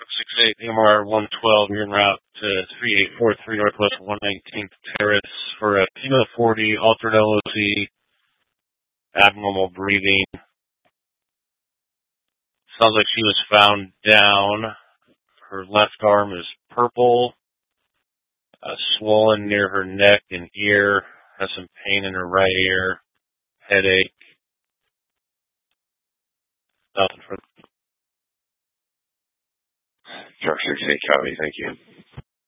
68 AMR 112, you're en route to 3843 Northwest 119th Terrace for a female 40, altered LOC, abnormal breathing. Sounds like she was found down. Her left arm is purple, swollen near her neck and ear, has some pain in her right ear, headache. Nothing for Truck 68 copy, thank you.